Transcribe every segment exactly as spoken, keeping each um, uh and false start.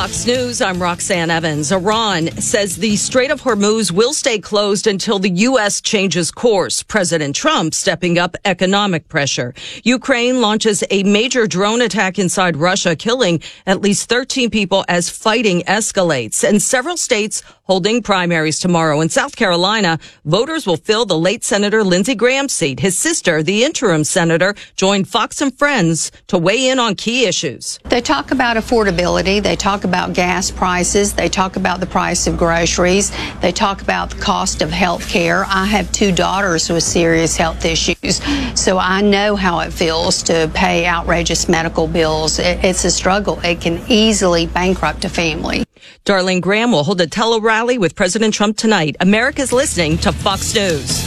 Fox News, I'm Roxanne Evans. Iran says the Strait of Hormuz will stay closed until the U S changes course. President Trump stepping up economic pressure. Ukraine launches a major drone attack inside Russia, killing at least thirteen people as fighting escalates. And several states holding primaries tomorrow. In South Carolina, voters will fill the late Senator Lindsey Graham's seat. His sister, the interim senator, joined Fox and Friends to weigh in on key issues. They talk about affordability. They talk about gas prices. They talk about the price of groceries. They talk about the cost of health care. I have two daughters with serious health issues, so I know how it feels to pay outrageous medical bills. It's a struggle. It can easily bankrupt a family. Darlene Graham will hold a tele-rally with President Trump tonight. America's listening to Fox News.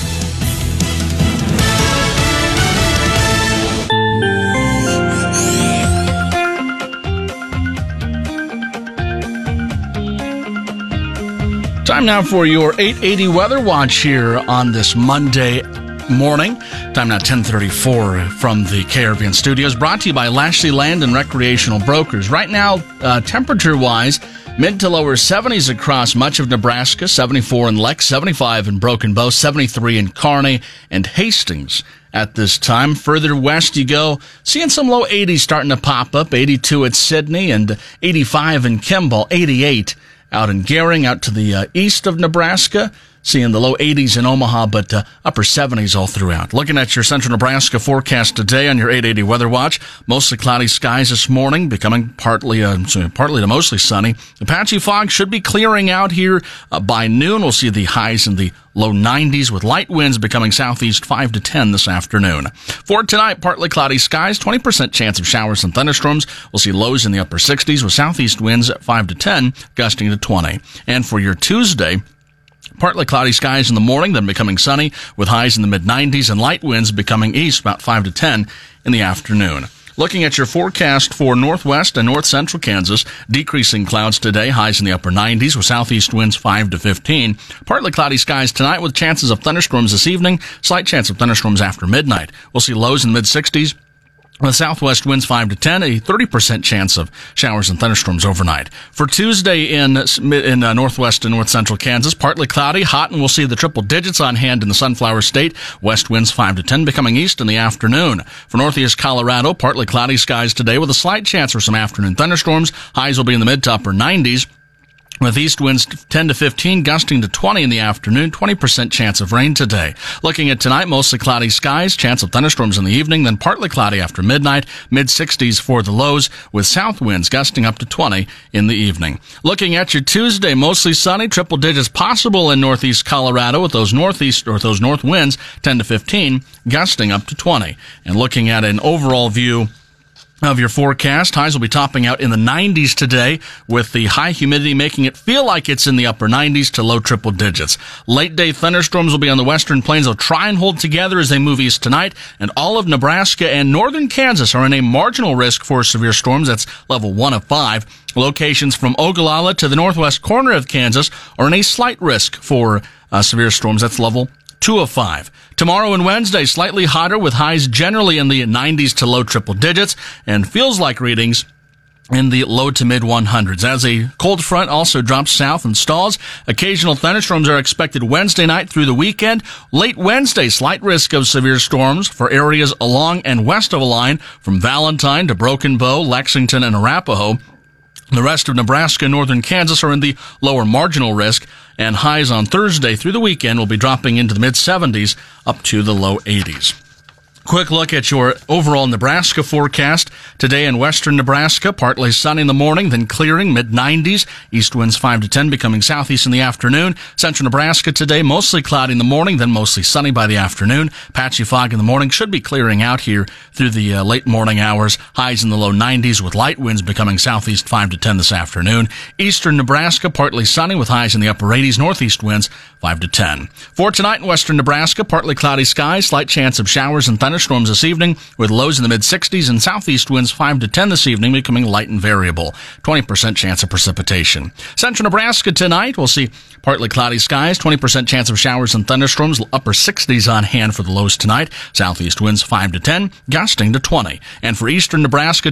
Time now for your eight eighty Weather Watch here on this Monday morning. Time now ten thirty-four from the K R V N studios, brought to you by Lashley Land and Recreational Brokers. Right now, uh, temperature-wise, mid to lower seventies across much of Nebraska, seventy-four in Lex, seventy-five in Broken Bow, seventy-three in Kearney and Hastings at this time. Further west you go, seeing some low eighties starting to pop up, eighty-two at Sidney and eighty-five in Kimball, eighty-eight out in Gering, out to the uh, east of Nebraska. Seeing the low eighties in Omaha, but uh, upper seventies all throughout. Looking at your central Nebraska forecast today on your eight eighty Weather Watch. Mostly cloudy skies this morning, becoming partly uh, partly to mostly sunny. The patchy fog should be clearing out here uh, by noon. We'll see the highs in the low nineties with light winds becoming southeast five to ten this afternoon. For tonight, partly cloudy skies, twenty percent chance of showers and thunderstorms. We'll see lows in the upper sixties with southeast winds at five to ten, gusting to twenty. And for your Tuesday, partly cloudy skies in the morning, then becoming sunny with highs in the mid nineties and light winds becoming east about five to ten in the afternoon. Looking at your forecast for northwest and north central Kansas, decreasing clouds today, highs in the upper nineties with southeast winds five to fifteen. Partly cloudy skies tonight with chances of thunderstorms this evening, slight chance of thunderstorms after midnight. We'll see lows in the mid sixties. With southwest winds five to ten, a thirty percent chance of showers and thunderstorms overnight. For Tuesday in in uh, northwest and north central Kansas, partly cloudy, hot, and we'll see the triple digits on hand in the Sunflower State. West winds five to ten, becoming east in the afternoon. For northeast Colorado, partly cloudy skies today with a slight chance for some afternoon thunderstorms. Highs will be in the mid to upper nineties. With east winds ten to fifteen, gusting to twenty in the afternoon, twenty percent chance of rain today. Looking at tonight, mostly cloudy skies, chance of thunderstorms in the evening, then partly cloudy after midnight, mid sixties for the lows, with south winds gusting up to twenty in the evening. Looking at your Tuesday, mostly sunny, triple digits possible in northeast Colorado with those northeast or those north winds ten to fifteen, gusting up to twenty. And looking at an overall view of your forecast, highs will be topping out in the nineties today, with the high humidity making it feel like it's in the upper nineties to low triple digits. Late day thunderstorms will be on the western plains. They'll try and hold together as they move east tonight, and all of Nebraska and northern Kansas are in a marginal risk for severe storms. That's level one of five. Locations from Ogallala to the northwest corner of Kansas are in a slight risk for uh, severe storms. That's level two of five. Tomorrow and Wednesday, slightly hotter with highs generally in the nineties to low triple digits, and feels like readings in the low to mid hundreds. As a cold front also drops south and stalls, occasional thunderstorms are expected Wednesday night through the weekend. Late Wednesday, slight risk of severe storms for areas along and west of a line from Valentine to Broken Bow, Lexington, and Arapahoe. The rest of Nebraska and northern Kansas are in the lower marginal risk, and highs on Thursday through the weekend will be dropping into the mid seventies up to the low eighties. Quick look at your overall Nebraska forecast. Today in western Nebraska, partly sunny in the morning, then clearing, mid nineties. East winds five to ten, becoming southeast in the afternoon. Central Nebraska today, mostly cloudy in the morning, then mostly sunny by the afternoon. Patchy fog in the morning, should be clearing out here through the uh, late morning hours. Highs in the low nineties with light winds becoming southeast five to ten this afternoon. Eastern Nebraska, partly sunny with highs in the upper eighties. Northeast winds five to ten. For tonight in western Nebraska, partly cloudy skies, slight chance of showers and thunderstorms this evening, with lows in the mid sixties, and southeast winds five to ten this evening, becoming light and variable. twenty percent chance of precipitation. Central Nebraska tonight, we'll see partly cloudy skies, twenty percent chance of showers and thunderstorms, upper sixties on hand for the lows tonight. Southeast winds five to ten, gusting to twenty. And for eastern Nebraska